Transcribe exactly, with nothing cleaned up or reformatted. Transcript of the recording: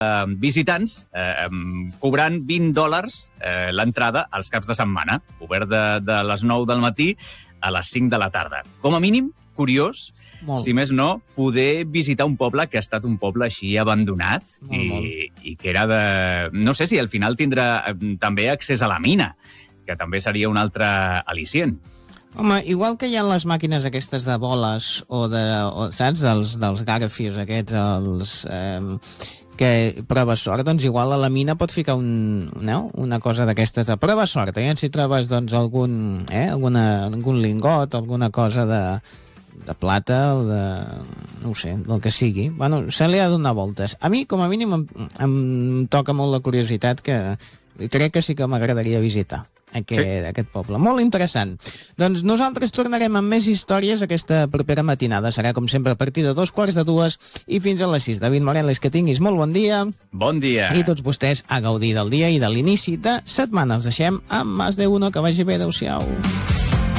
eh, visitants, eh, cobrant vint dòlars eh, l'entrada als caps de setmana, obert de, de les nou del matí a les cinc de la tarda. Com a mínim, curiós, molt. Si més no, poder visitar un poble que ha estat un poble així abandonat molt, i, molt. i que era de... No sé si al final tindrà eh, també accés a la mina, que també seria un altre al·licient. Home, igual que hi ha les màquines aquestes de boles o de, o, saps, dels, dels Garfios aquests, els... Eh, que prova sort, doncs igual a la mina pot ficar un, no? una cosa d'aquestes a prova sort, eh? Si trobes doncs, algun, eh? Alguna, algun lingot, alguna cosa de, de plata o de... no ho sé, del que sigui. Bueno, se li ha de donar voltes. A mi, com a mínim, em, em toca molt la curiositat que crec que sí que m'agradaria visitar. Aquest, sí. aquest poble. Molt interessant. Doncs nosaltres tornarem amb més històries aquesta propera matinada. Serà, com sempre, a partir de dos quarts de dues i fins a les sis. David Moreles, que tinguis molt bon dia. Bon dia. I tots vostès a gaudir del dia i de l'inici de setmana. Us deixem amb Más de Uno. Que vagi bé. Adéu-siau.